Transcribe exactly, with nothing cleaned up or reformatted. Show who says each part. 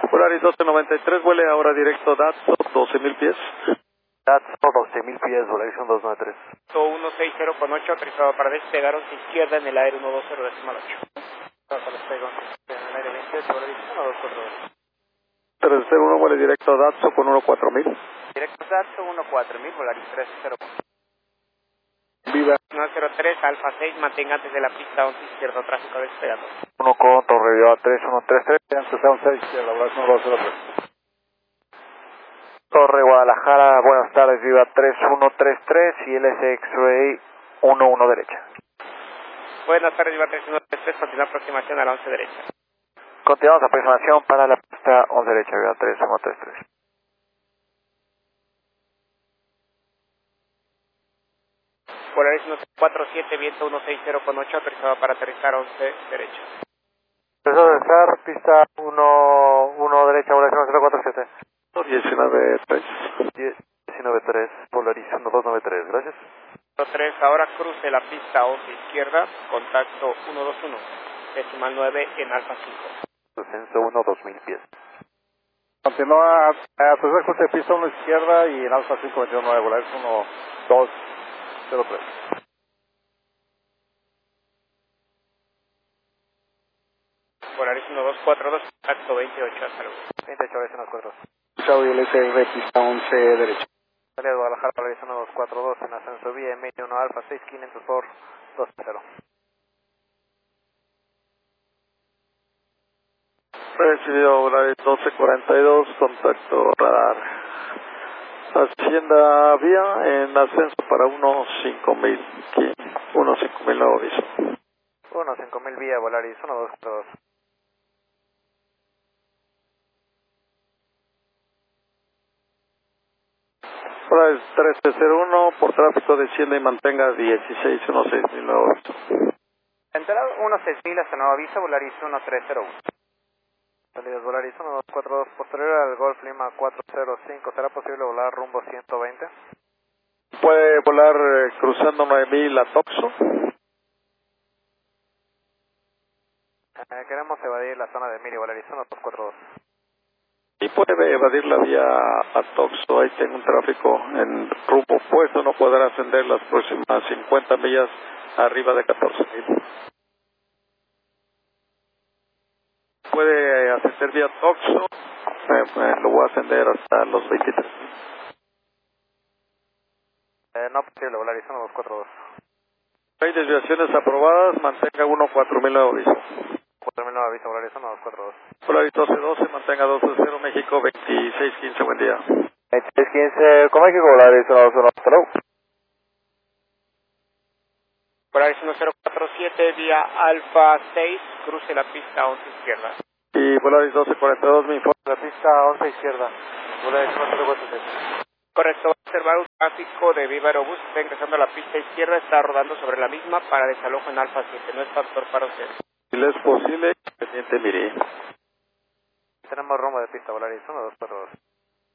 Speaker 1: Polaris doce noventa y tres, vuele ahora directo Datso, doce mil pies.
Speaker 2: Datso, doce mil pies, Volaris uno dos nueve tres.
Speaker 3: uno seis cero con ocho, autorizado para despegar once izquierda en el aire uno dos cero decimal ocho.
Speaker 2: Para despegar en el aire veintiocho, Volaris uno dos cuatro dos.
Speaker 1: tres cero uno, vuele directo Datso con uno cuatro mil.
Speaker 3: Directo Datso uno cuatro mil, Volaris tres cero.
Speaker 1: Viva.
Speaker 3: uno cero tres, Alfa seis, mantenga antes de la pista once izquierda, tráfico despegando.
Speaker 2: uno con Torre Viva tres uno tres tres, antes de once izquierda, Volaris uno dos cero tres. Torre Guadalajara, buenas tardes, Viva tres uno tres tres y L S X-Ray uno uno derecha.
Speaker 3: Buenas tardes, Viva tres uno tres tres, continúa aproximación a la once derecha.
Speaker 2: Continuamos aproximación para la pista once derecha, Viva tres uno tres tres.
Speaker 3: Polaris uno cuatro siete, viento uno seis cero con ocho, autorizado para aterrizar once derecha.
Speaker 2: Empezó a aterrizar, pista uno uno derecha, Volaris uno cero cuatro siete.
Speaker 1: diecinueve tres.
Speaker 2: diecinueve tres, Polaris uno dos nueve tres, gracias.
Speaker 3: uno tres, ahora cruce la pista once izquierda, contacto uno dos uno, decimal nueve en Alfa cinco.
Speaker 2: Descenso uno dos mil pies.
Speaker 1: Continúa a tercer cruce de pista uno izquierda y en Alfa cinco veintinueve, Volaris uno dos cero tres.
Speaker 3: Polaris uno dos cuatro dos, contacto veintiocho, hasta luego.
Speaker 2: veintiocho, Volaris uno dos cuatro dos.
Speaker 1: Chau, L S R, pista once derecha.
Speaker 2: Salida de Guadalajara, Polaris uno dos cuatro dos, en ascenso vía M uno Alfa seis quinientos por dos cero.
Speaker 1: Recibido Volaris doce cuarenta y dos, contacto radar. Hacienda vía en ascenso para uno cinco mil, uno cinco mil nuevo aviso.
Speaker 2: uno cinco mil vía, Volaris uno dos cuatro dos.
Speaker 1: Volaris trece cero uno, por tráfico desciende y mantenga dieciséis dieciséis mil nuevo aviso.
Speaker 2: Entrada uno seis mil hasta nuevo aviso, Volaris uno tres cero uno. Salidas Volaris uno dos cuatro dos, posterior al Golf Lima cuatro cero cinco, ¿será posible volar rumbo ciento veinte?
Speaker 1: Puede volar eh, cruzando nueve mil a Toxo.
Speaker 2: Eh, queremos evadir la zona de Miri, Volaris uno dos cuatro dos.
Speaker 1: Y puede evadir la vía a Toxo, ahí tengo un tráfico en rumbo opuesto, no podrá ascender las próximas cincuenta millas arriba de catorce mil. Puede ascender vía Toxo, eh, eh, lo voy a ascender hasta los veintitrés mil.
Speaker 2: Eh, no posible, Volaris uno dos cuatro dos.
Speaker 1: Hay desviaciones aprobadas, mantenga uno cuatro mil nuevo aviso.
Speaker 2: cuatro mil nuevo aviso, Volaris uno dos cuatro dos.
Speaker 1: Volaris doce doce, mantenga doce cero, México veintiséis quince, buen día.
Speaker 2: veintiséis quince, con México, Volaris uno dos uno, hasta luego.
Speaker 3: Polaris uno cero cuatro siete, vía Alfa seis, cruce la pista once izquierda.
Speaker 1: Y Volaris doce cuarenta y dos, me informa.
Speaker 2: La pista once izquierda, Volaris uno cero cuatro siete.
Speaker 3: Correcto, va a observar un tráfico de Viva Aerobús, está ingresando a la pista izquierda, está rodando sobre la misma para desalojo en Alfa siete, no es factor para usted.
Speaker 1: Si le es posible, pendiente, mire.
Speaker 2: Tenemos rumbo de pista, Volaris uno dos cuatro dos.